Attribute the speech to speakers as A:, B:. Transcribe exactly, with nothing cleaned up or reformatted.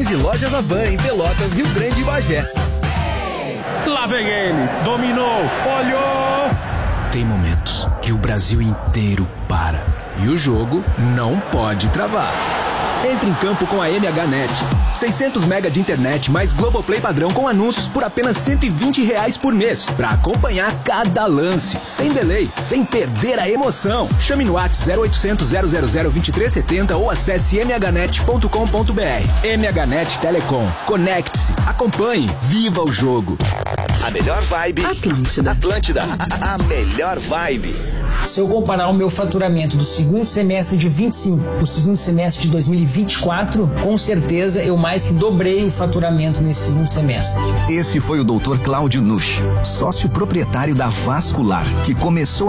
A: e lojas Avan em Pelotas, Rio Grande e Bagé.
B: Lá vem ele, dominou, olhou.
C: Tem momentos que o Brasil inteiro para e o jogo não pode travar. Entre em campo com a M H Net. seiscentos mega de internet mais Globoplay padrão com anúncios por apenas cento e vinte reais por mês. Pra acompanhar cada lance, sem delay, sem perder a emoção. Chame no WhatsApp zero oitocentos, zero zero zero, vinte e três setenta ou acesse m h net ponto com ponto b r. M H Net Telecom. Conecte-se, acompanhe, viva o jogo.
D: A melhor vibe.
E: Atlântida.
D: Atlântida. A, a melhor vibe.
F: Se eu comparar o meu faturamento do segundo semestre de vinte e cinco para o segundo semestre de dois mil e vinte e quatro, com certeza eu mais que dobrei o faturamento nesse segundo semestre.
G: Esse foi o doutor Cláudio Nusch, sócio proprietário da Vascular, que começou a